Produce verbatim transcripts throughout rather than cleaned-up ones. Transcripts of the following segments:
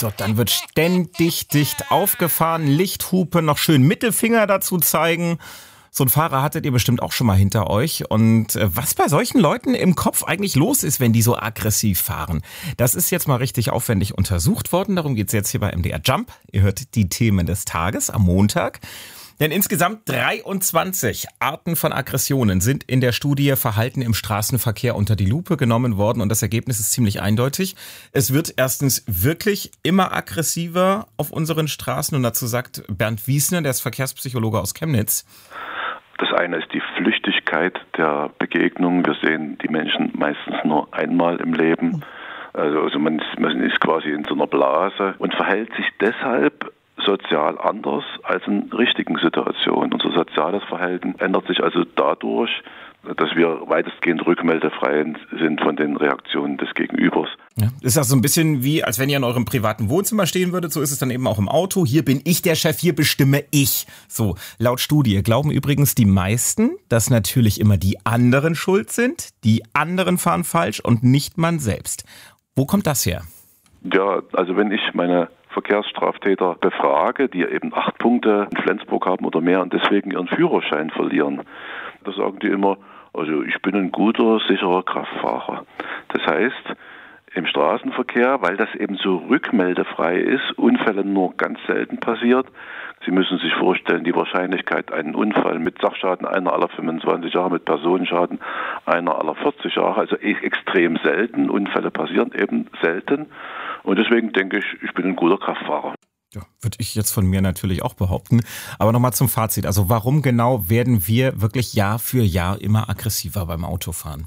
So, dann wird ständig dicht aufgefahren, Lichthupe, noch schön Mittelfinger dazu zeigen. So ein Fahrer hattet ihr bestimmt auch schon mal hinter euch. Und was bei solchen Leuten im Kopf eigentlich los ist, wenn die so aggressiv fahren, das ist jetzt mal richtig aufwendig untersucht worden. Darum geht's jetzt hier bei M D R Jump. Ihr hört die Themen des Tages am Montag. Denn insgesamt dreiundzwanzig Arten von Aggressionen sind in der Studie Verhalten im Straßenverkehr unter die Lupe genommen worden. Und das Ergebnis ist ziemlich eindeutig. Es wird erstens wirklich immer aggressiver auf unseren Straßen. Und dazu sagt Bernd Wiesner, der ist Verkehrspsychologe aus Chemnitz. Das eine ist die Flüchtigkeit der Begegnung. Wir sehen die Menschen meistens nur einmal im Leben. Also man ist, man ist quasi in so einer Blase und verhält sich deshalb sozial anders als in richtigen Situationen. Unser soziales Verhalten ändert sich also dadurch, dass wir weitestgehend rückmeldefrei sind von den Reaktionen des Gegenübers. Ja, ist das so ein bisschen wie, als wenn ihr in eurem privaten Wohnzimmer stehen würdet, so ist es dann eben auch im Auto. Hier bin ich der Chef, hier bestimme ich. So, laut Studie glauben übrigens die meisten, dass natürlich immer die anderen schuld sind, die anderen fahren falsch und nicht man selbst. Wo kommt das her? Ja, also wenn ich meine Verkehrsstraftäter befrage, die eben acht Punkte in Flensburg haben oder mehr und deswegen ihren Führerschein verlieren, da sagen die immer, also ich bin ein guter, sicherer Kraftfahrer. Das heißt, im Straßenverkehr, weil das eben so rückmeldefrei ist, Unfälle nur ganz selten passiert. Sie müssen sich vorstellen, die Wahrscheinlichkeit, einen Unfall mit Sachschaden einer aller fünfundzwanzig Jahre, mit Personenschaden einer aller vierzig Jahre, also extrem selten. Unfälle passieren eben selten. Und deswegen denke ich, ich bin ein guter Kraftfahrer. Ja, würde ich jetzt von mir natürlich auch behaupten. Aber nochmal zum Fazit. Also warum genau werden wir wirklich Jahr für Jahr immer aggressiver beim Autofahren?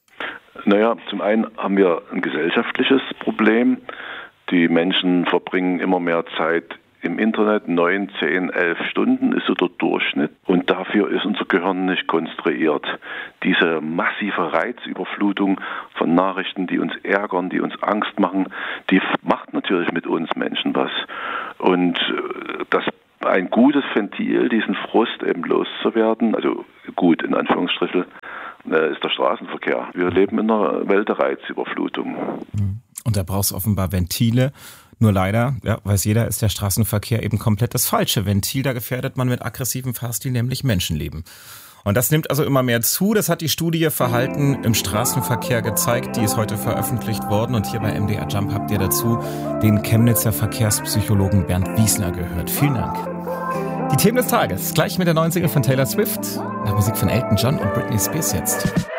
Naja, zum einen haben wir ein gesellschaftliches Problem. Die Menschen verbringen immer mehr Zeit im Internet, neun, zehn, elf Stunden ist so der Durchschnitt. Und dafür ist unser Gehirn nicht konstruiert. Diese massive Reizüberflutung von Nachrichten, die uns ärgern, die uns Angst machen, die macht natürlich mit uns Menschen was. Und das ein gutes Ventil, diesen Frust eben loszuwerden, also gut in Anführungsstrichen, ist der Straßenverkehr. Wir leben in einer Welt der Reizüberflutung. Und da brauchst du offenbar Ventile. Nur leider, ja, weiß jeder, ist der Straßenverkehr eben komplett das falsche Ventil. Da gefährdet man mit aggressivem Fahrstil nämlich Menschenleben. Und das nimmt also immer mehr zu. Das hat die Studie Verhalten im Straßenverkehr gezeigt. Die ist heute veröffentlicht worden. Und hier bei M D R Jump habt ihr dazu den Chemnitzer Verkehrspsychologen Bernd Wiesner gehört. Vielen Dank. Die Themen des Tages. Gleich mit der neuen Single von Taylor Swift. Nach Musik von Elton John und Britney Spears jetzt.